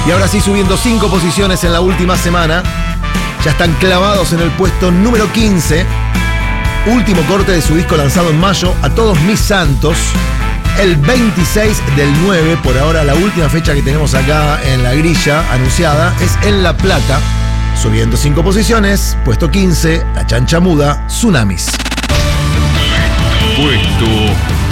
Y ahora sí, subiendo 5 posiciones en la última semana. Ya están clavados en el puesto número 15. Último corte de su disco lanzado en mayo, A Todos Mis Santos. El 26 del 9, por ahora la última fecha que tenemos acá en la grilla anunciada, es en La Plata. Subiendo 5 posiciones, puesto 15, La Chancha Muda, Tsunamis. Puesto